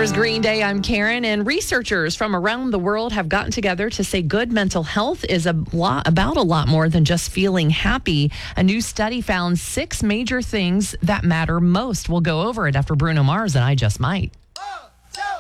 Here's Green Day. I'm Karen, and researchers from around the world have gotten together to say good mental health is about a lot more than just feeling happy. A new study found 6 major things that matter most. We'll go over it after Bruno Mars and I Just Might.